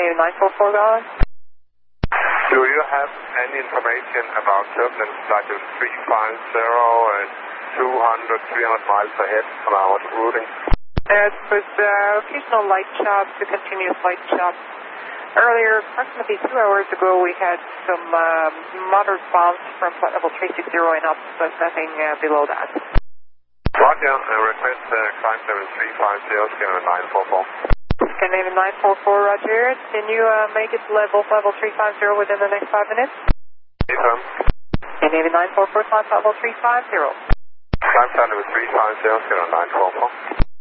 Scandinavian 944, Garland. Do you have any information about turbulence status 350 and 200, 300 miles ahead on our routing? It was occasional light chop to continuous light chop. Earlier, approximately 2 hours ago, we had some moderate bounce from flight level 360 and up, but nothing below that. Roger, request climb 7350, Scandinavian 944. Scandinavian 944, Roger. Can you make it level 350 within the next 5 minutes? Affirm. Scandinavian 944, climb level 350. Climb level 350, Scandinavian 944.